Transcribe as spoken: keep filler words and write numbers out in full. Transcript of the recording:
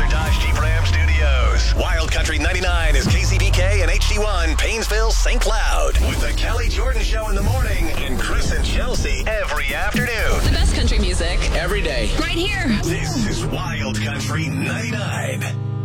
Dodge Jeep Ram Studios. Wild Country ninety-nine is K C B K and H D one, Paynesville, Saint Cloud. With the Kelly Jordan Show in the morning and Chris and Chelsea every afternoon. The best country music. Every day. Right here. This is Wild Country ninety-nine.